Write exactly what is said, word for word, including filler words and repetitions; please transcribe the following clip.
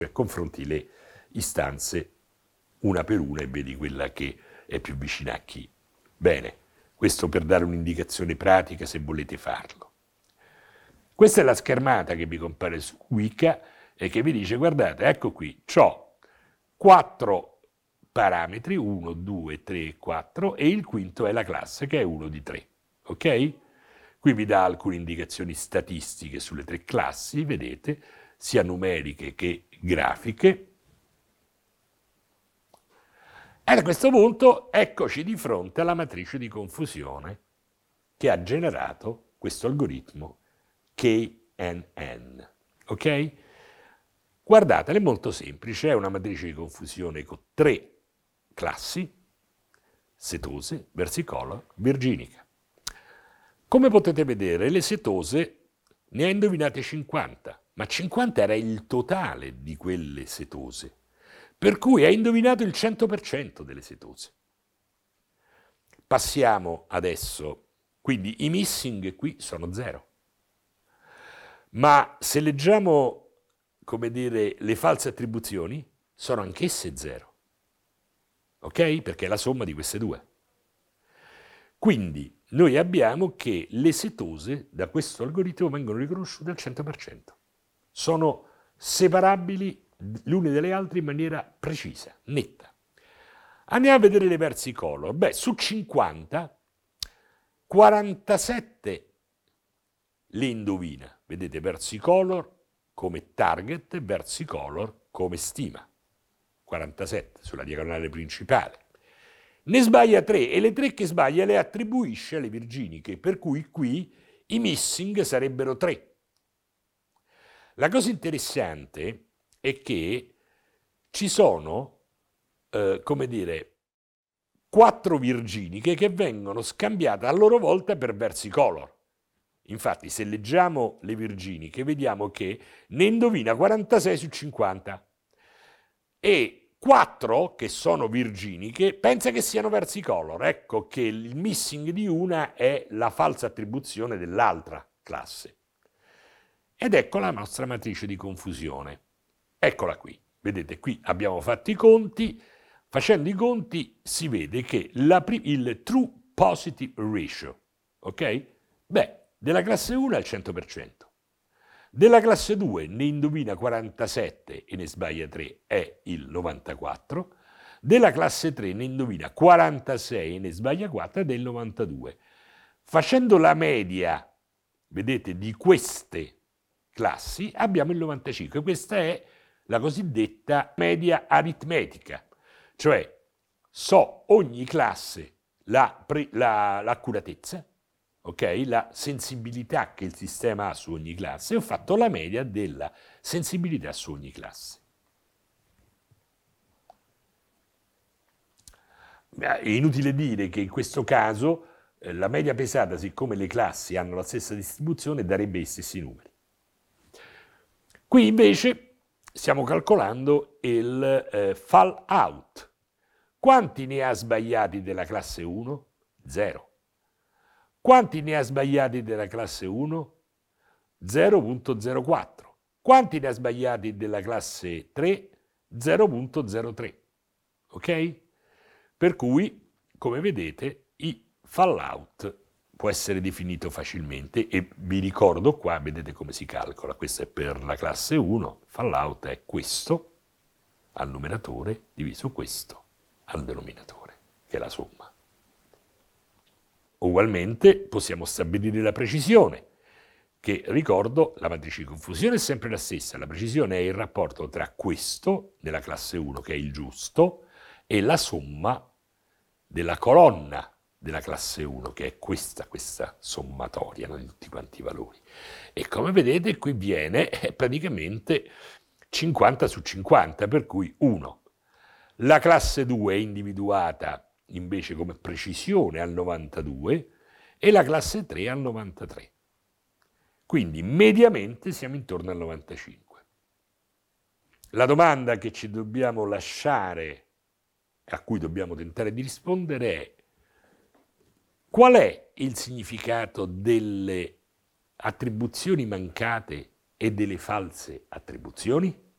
confronti le istanze una per una e vedi quella che è più vicina a chi. Bene, questo per dare un'indicazione pratica se volete farlo. Questa è la schermata che vi compare su Wika e che vi dice, guardate, ecco qui, ho quattro parametri, uno, due, tre, quattro, e il quinto è la classe, che è uno di tre, ok? Qui vi dà alcune indicazioni statistiche sulle tre classi, vedete, sia numeriche che grafiche. E a questo punto eccoci di fronte alla matrice di confusione che ha generato questo algoritmo K N N, ok? Guardatela, è molto semplice, è una matrice di confusione con tre classi, setose, versicolor, virginica. Come potete vedere, le setose ne ha indovinate cinquanta, ma cinquanta era il totale di quelle setose, per cui ha indovinato il cento per cento delle setose. Passiamo adesso, quindi i missing qui sono zero. Ma se leggiamo, come dire, le false attribuzioni, sono anch'esse zero. Ok? Perché è la somma di queste due. Quindi noi abbiamo che le setose da questo algoritmo vengono riconosciute al cento per cento. Sono separabili l'une dalle altre in maniera precisa, netta. Andiamo a vedere le versicolor. Beh, su cinquanta, quarantasette le indovina. Vedete, versicolor come target, versicolor come stima. quarantasette sulla diagonale principale. Ne sbaglia tre e le tre che sbaglia le attribuisce alle virginiche, per cui qui i missing sarebbero tre. La cosa interessante è che ci sono, eh, come dire, quattro virginiche che vengono scambiate a loro volta per versicolor. Infatti, se leggiamo le virginiche, vediamo che ne indovina quarantasei su cinquanta. E quattro, che sono virginiche, pensa che siano versicolor. Ecco che il missing di una è la falsa attribuzione dell'altra classe. Ed ecco la nostra matrice di confusione. Eccola qui. Vedete, qui abbiamo fatto i conti. Facendo i conti si vede che la, il true positive ratio, ok? Beh, della classe uno è al cento per cento. Della classe due ne indovina quarantasette e ne sbaglia tre, è il novantaquattro. Della classe tre ne indovina quarantasei e ne sbaglia quattro ed è il novantadue. Facendo la media, vedete, di queste classi abbiamo il novantacinque. Questa è la cosiddetta media aritmetica, cioè so ogni classe la, la, l'accuratezza, ok? La sensibilità che il sistema ha su ogni classe, e ho fatto la media della sensibilità su ogni classe. È inutile dire che in questo caso eh, la media pesata, siccome le classi hanno la stessa distribuzione, darebbe gli stessi numeri. Qui invece stiamo calcolando il eh, fall out. Quanti ne ha sbagliati della classe uno? Zero. Quanti ne ha sbagliati della classe uno? zero virgola zero quattro. Quanti ne ha sbagliati della classe tre? zero virgola zero tre. Ok? Per cui, come vedete, il fallout può essere definito facilmente e vi ricordo qua, vedete come si calcola. Questo è per la classe uno, fallout è questo al numeratore diviso questo al denominatore, che è la somma. Ugualmente possiamo stabilire la precisione, che ricordo la matrice di confusione è sempre la stessa, la precisione è il rapporto tra questo, nella classe uno, che è il giusto, e la somma della colonna della classe uno, che è questa, questa sommatoria, no, di tutti quanti i valori. E come vedete qui viene praticamente cinquanta su cinquanta, per cui uno. La classe due è individuata invece come precisione al novantadue e la classe tre al novantatré. Quindi mediamente siamo intorno al novantacinque. La domanda che ci dobbiamo lasciare, a cui dobbiamo tentare di rispondere è: qual è il significato delle attribuzioni mancate e delle false attribuzioni?